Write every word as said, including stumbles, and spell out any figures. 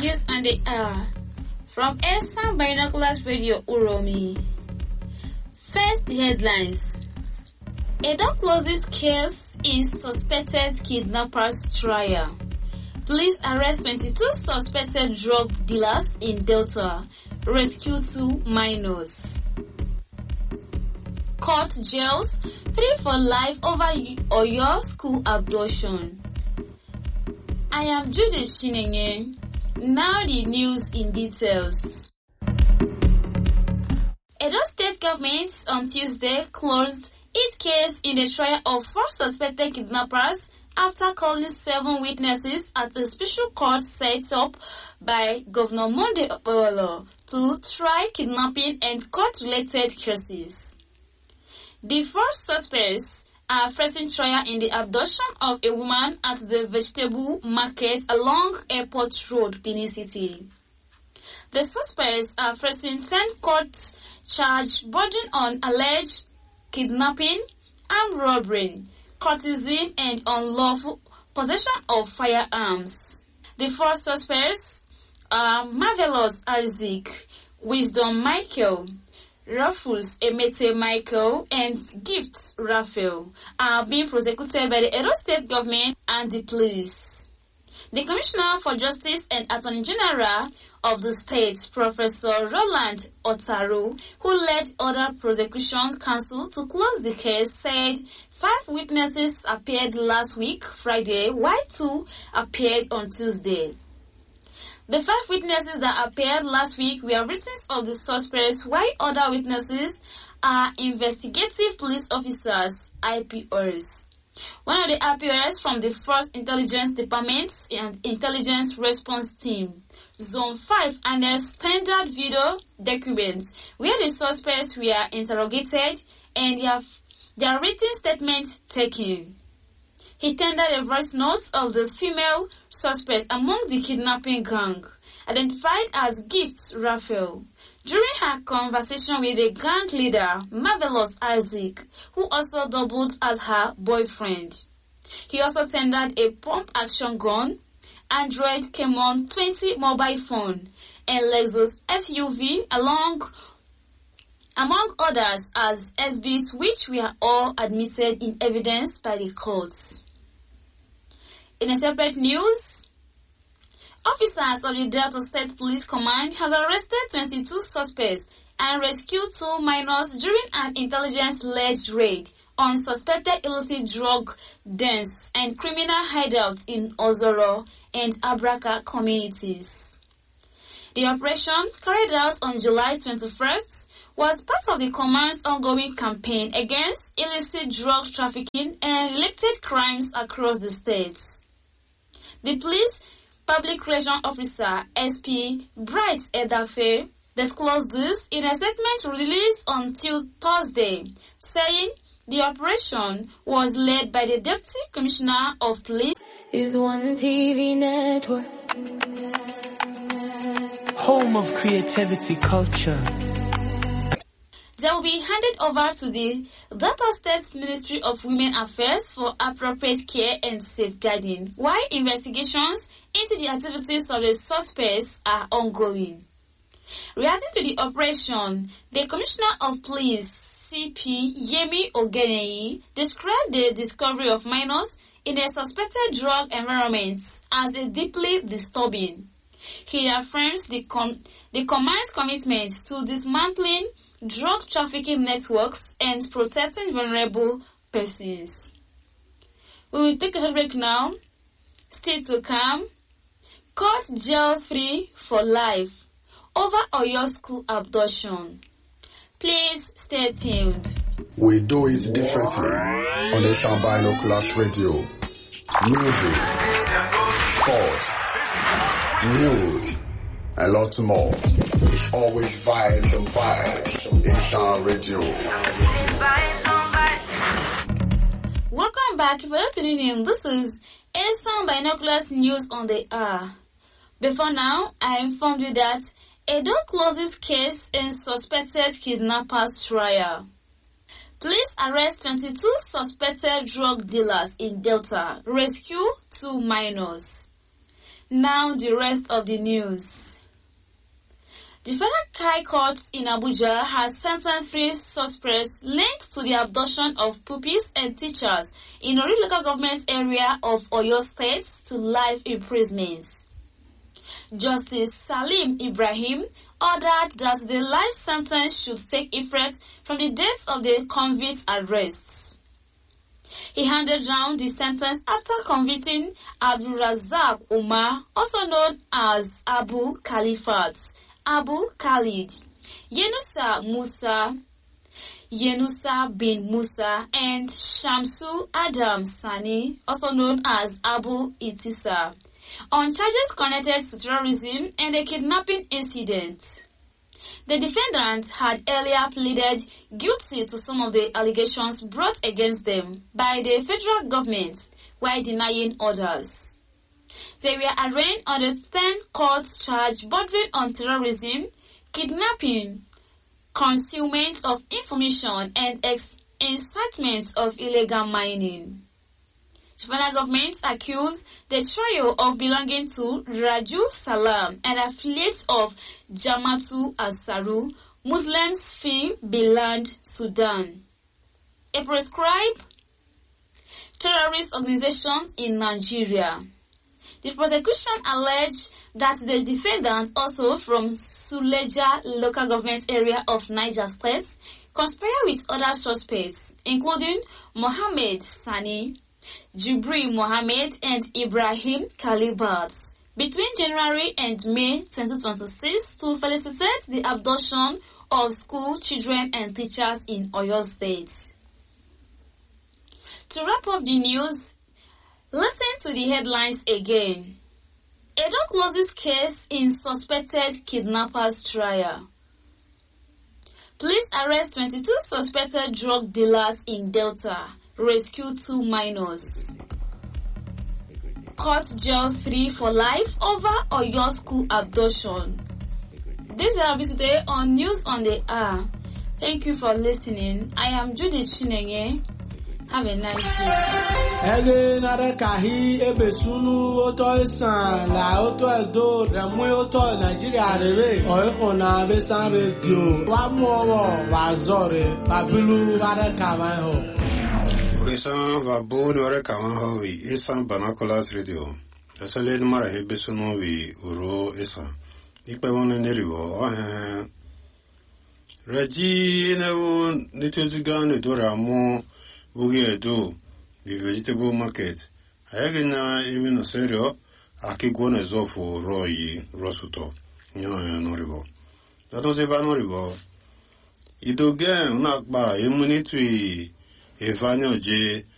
News on the Hour from Esan Binoculars Radio Uromi. First headlines. Edo closes case in suspected kidnappers trial. Police arrest twenty-two suspected drug dealers in Delta. Rescue two minors. Court jails three for life over Oyo school abduction. I am Judith Shinenye. Now the news in details. Edo State Government on Tuesday closed its case in the trial of four suspected kidnappers after calling seven witnesses at a special court set up by Governor Monday Okpebholo to try kidnapping and court-related cases. The four suspects are facing trial in the abduction of a woman at the vegetable market along Airport Road, Benin City. The suspects are facing ten court charges bordering on alleged kidnapping, armed robbery, courtesy, and unlawful possession of firearms. The four suspects are Marvelous Isaac, Wisdom Michael, Rufus Emete Michael, and Gift Raphael are being prosecuted by the Edo State Government and the police. The Commissioner for Justice and Attorney General of the state, Professor Roland Otaru, who led other prosecution counsel to close the case, said five witnesses appeared last week, Friday, while two appeared on Tuesday. The five witnesses that appeared last week were victims of the suspects, while other witnesses are investigative police officers, I P Os. One of the I P Os from the First Intelligence Department and Intelligence Response Team, Zone five, annexed standard video documents where the suspects were interrogated and their, their written statement taken. He tendered a voice note of the female suspect among the kidnapping gang, identified as Gift Raphael. During her conversation with the gang leader, Marvelous Isaac, who also doubled as her boyfriend. He also tendered a pump-action gun, Android Camon twenty mobile phone, and Lexus S U V along, among others as exhibits which were all admitted in evidence by the courts. In a separate news, officers of the Delta State Police Command have arrested twenty-two suspects and rescued two minors during an intelligence-led raid on suspected illicit drug dens and criminal hideouts in Ozoro and Abraka communities. The operation, carried out on July twenty-first, was part of the command's ongoing campaign against illicit drug trafficking and related crimes across the states. The police public relations officer, S P Bright Edafe, disclosed this in a statement released on Thursday, saying the operation was led by the Deputy Commissioner of Police. Is one T V network, home of creativity culture. They will be handed over to the Delta State Ministry of Women Affairs for appropriate care and safeguarding, while investigations into the activities of the suspects are ongoing. Reacting to the operation, the Commissioner of Police, C P Yemi Ogenei, described the discovery of minors in a suspected drug environment as a deeply disturbing. He affirms the, com- the command's commitment to dismantling drug trafficking networks and protecting vulnerable persons. We will take a short break now. Still to come, court jail free for life over Oyo school abduction. Please stay tuned. We do it differently on Esan Binoculars Radio. Music, sports, news, a lot more. It's always vibes and vibes in Esan Radio. Welcome back. If you're tuning in, this is Esan Binoculars News on the Hour. Before now, I informed you that Edo closes case in suspected kidnappers trial. Police arrest twenty-two suspected drug dealers in Delta, rescue two minors. Now the rest of the news. The Federal High Court in Abuja has sentenced three suspects linked to the abduction of pupils and teachers in Ori local government area of Oyo State to life imprisonment. Justice Salim Ibrahim ordered that the life sentence should take effect from the date of the convict's arrest. He handed down the sentence after convicting Abdul Razak Umar, also known as Abu Khalifat, Abu Khalid, Yenusa Musa, Yenusa bin Musa, and Shamsu Adam Sani, also known as Abu Itisa, on charges connected to terrorism and a kidnapping incident. The defendants had earlier pleaded guilty to some of the allegations brought against them by the federal government while denying others. They were arraigned on the ten court charge bordering on terrorism, kidnapping, concealment of information, and ex- incitement of illegal mining. The federal government accused the trio of belonging to Raju Salam, an affiliate of Jamatu Asaru, Muslims fi Biland, Sudan, a proscribed terrorist organization in Nigeria. The prosecution alleged that the defendants, also from Suleja local government area of Niger State, conspired with other suspects, including Mohammed Sani, Jibril Mohammed, and Ibrahim Kalibat, between January and May twenty twenty-six to facilitate the abduction of school children and teachers in Oyo State. To wrap up the news, listen to the headlines again. Edo closes case in suspected kidnappers trial. Police arrest twenty-two suspected drug dealers in Delta. Rescue two minors. Court jails three for life over Oyo school abduction. This will be today on News on the Hour. Thank you for listening. I am Judith Chinenye. Have a nice day. Ege nare kahi ebe sunu oto isan la oto edo remu oto Nigeria rebe oiko na besan radio wa mu owo wa zore babilu ware kawan ho. Isan babu ware kawan ho wi isan banakolas radio. Asale mara hebe sunu wi uro isan. Ikpe wone neriwo oh Reji ne wo nitozigane dora mu Ugi do the vegetable market. Ayagina even a serio, Akigona Zofo Roy Rosuto. No, no, that was a vanorigo. Ido gen, not by immunity, Evanio J.